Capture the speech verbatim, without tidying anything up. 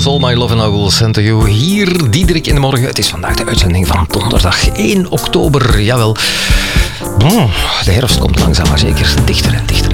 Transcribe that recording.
was All My Love and I Will Send To You. Hier, Diederik in de morgen. Het is vandaag de uitzending van donderdag één oktober. Jawel. Oh, de herfst komt langzaam maar zeker dichter en dichter.